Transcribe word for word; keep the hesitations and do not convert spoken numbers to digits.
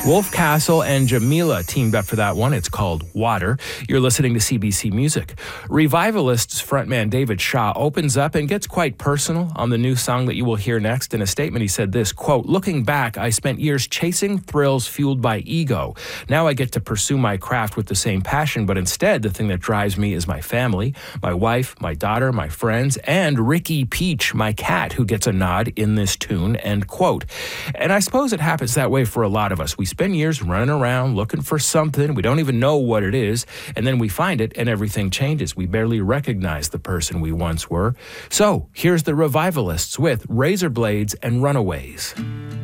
Wolf Castle and Jamila teamed up for that one. It's called Water. You're listening to C B C Music. Revivalists frontman David Shaw opens up and gets quite personal on the new song that you will hear next. In a statement, he said this, quote, "Looking back, I spent years chasing thrills fueled by ego. Now I get to pursue my craft with the same passion, but instead the thing that drives me is my family, my wife, my daughter, my friends, and Ricky Peach, my cat, who gets a nod in this tune," end quote. And I suppose it happens that way for a lot of us. We spend years running around looking for something. We don't even know what it is. And then we find it and everything changes. We barely recognize the person we once were. So here's the Revivalists with Razor Blades and Runaways.